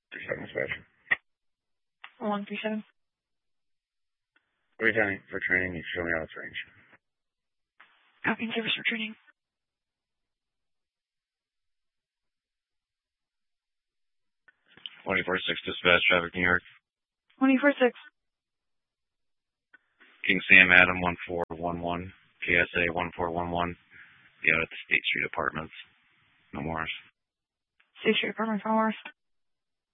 37 dispatch. 137. What are you telling for training? You show me how it's range. Copying service for training. 24-6 dispatch, traffic, New York. 24-6. King Sam Adam 1411, PSA 1411. Yeah, it's State Street Apartments. No more. State Street Apartments, no more.